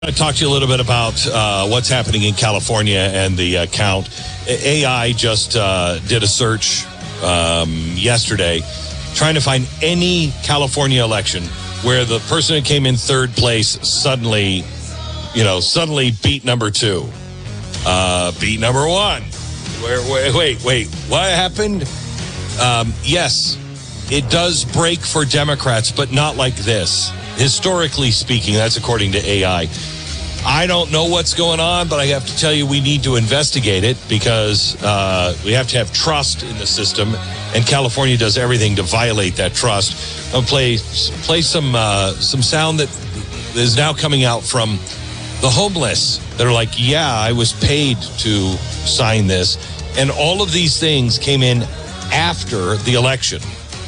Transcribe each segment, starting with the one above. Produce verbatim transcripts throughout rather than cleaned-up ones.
I talked to you a little bit about uh, what's happening in California and the uh, count. A I just uh, did a search um, yesterday trying to find any California election where the person who came in third place suddenly, you know, suddenly beat number two, uh, beat number one. Where, wait, wait, wait, what happened? Um, yes, it does break for Democrats, but not like this. Historically speaking, that's according to A I. I don't know what's going on, but I have to tell you we need to investigate it because uh, we have to have trust in the system, and California does everything to violate that trust. I'll play play some uh, some sound that is now coming out from the homeless that are like, yeah, I was paid to sign this, and all of these things came in after the election.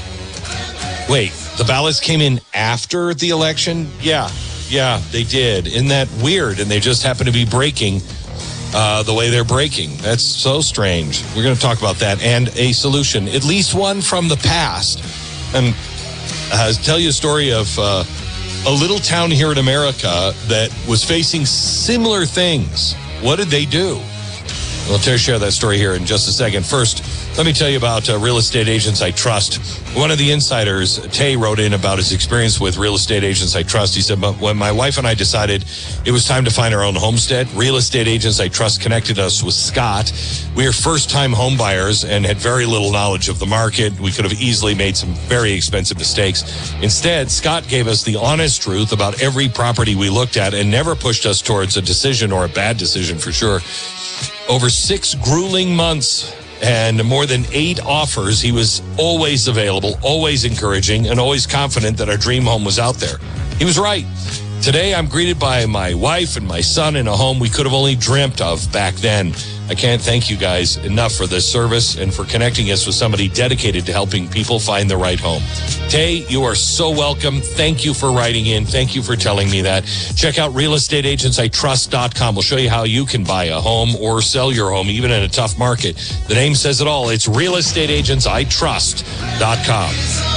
Wait, the ballots came in after the election? Yeah. Yeah, they did. Isn't that weird? And they just happen to be breaking uh, the way they're breaking. That's so strange. We're going to talk about that and a solution, at least one from the past. And uh, tell you a story of uh, a little town here in America that was facing similar things. What did they do? We'll share that story here in just a second. First, let me tell you about uh, Real Estate Agents I Trust. One of the insiders, Tay, wrote in about his experience with Real Estate Agents I Trust. He said, when my wife and I decided it was time to find our own homestead, Real Estate Agents I Trust connected us with Scott. We are first-time home buyers and had very little knowledge of the market. We could have easily made some very expensive mistakes. Instead, Scott gave us the honest truth about every property we looked at and never pushed us towards a decision, or a bad decision for sure. Over six grueling months and more than eight offers, he was always available, always encouraging, and always confident that our dream home was out there. He was right. Today, I'm greeted by my wife and my son in a home we could have only dreamt of back then. I can't thank you guys enough for this service and for connecting us with somebody dedicated to helping people find the right home. Tay, you are so welcome. Thank you for writing in. Thank you for telling me that. Check out real estate agents I trust dot com. We'll show you how you can buy a home or sell your home, even in a tough market. The name says it all. It's real estate agents I trust dot com.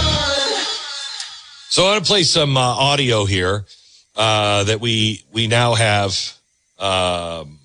So I want to play some uh, audio here uh, that we we now have um,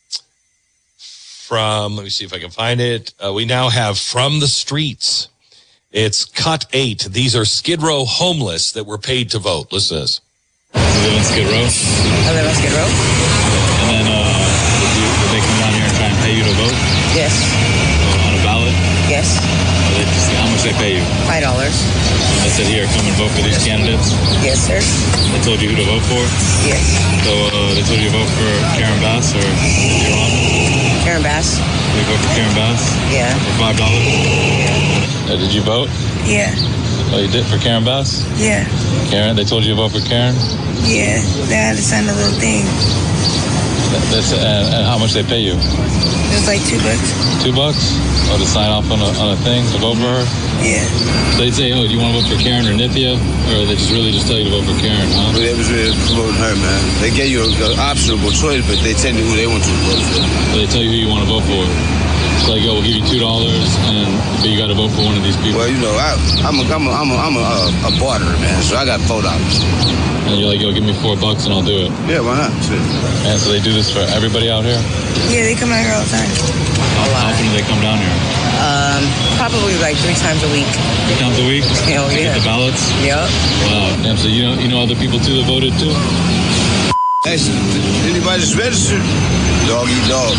from, let me see if I can find it. Uh, we now have From the Streets. It's cut eight. These are Skid Row homeless that were paid to vote. Listen to this. You live in Skid Row? I live in Skid Row. And then uh, did, you, did they come down here and try and pay you to vote? Yes. Uh, on a ballot? Yes. Or they just, how much they pay you? Five dollars. They said, here, come and vote for these candidates? Yes, sir. They told you who to vote for? Yes. So uh, they told you to vote for Karen Bass or Iran? Karen Bass. Did you vote for Karen Bass? Yeah. For five dollars? Yeah. Uh, did you vote? Yeah. Oh, you did for Karen Bass? Yeah. Karen, they told you to vote for Karen? Yeah. They had to sign a little thing. That's, and, and how much they pay you? It was like two bucks. Two bucks? Oh, to sign off on a, on a thing to vote for her? Yeah. They say, oh, do you want to vote for Karen or Nithya? Or they just really just tell you to vote for Karen, huh? Well, they was really promoting her, man. They gave you an optionable choice, but they tell you who they want you to vote for. So they tell you who you want to vote for. It's like, oh, we'll give you two dollars, and but you got to vote for one of these people. Well, you know, I, I'm a, I'm a, I'm a, I'm a, a, a barterer, man. So I got four dollars. And you're like, yo, give me four bucks and I'll do it. Yeah, why not? Shit. And so they do this for everybody out here? Yeah, they come out here all the time. How often do they come down here? Um, probably like three times a week. Three times a week? Hell to yeah. get the ballots? Yep. Wow. Damn, so you know, you know other people too that voted too? Hey, anybody that's registered? Dog eat dog.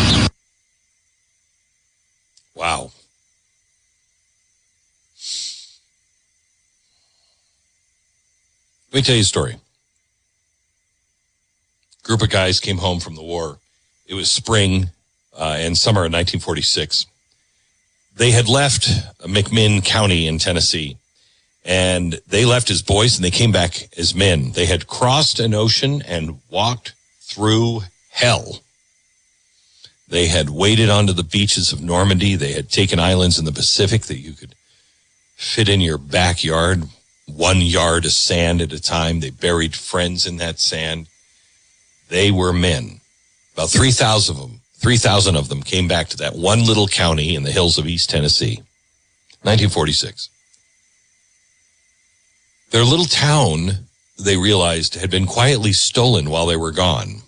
Wow. Let me tell you a story. Group of guys came home from the war. It was spring uh, and summer of nineteen forty-six. They had left McMinn County in Tennessee, and they left as boys and they came back as men. They had crossed an ocean and walked through hell. They had waded onto the beaches of Normandy. They had taken islands in the Pacific that you could fit in your backyard, one yard of sand at a time. They buried friends in that sand. They were men. About three thousand of them, three thousand of them came back to that one little county in the hills of East Tennessee, nineteen forty-six. Their little town they realized had been quietly stolen while they were gone.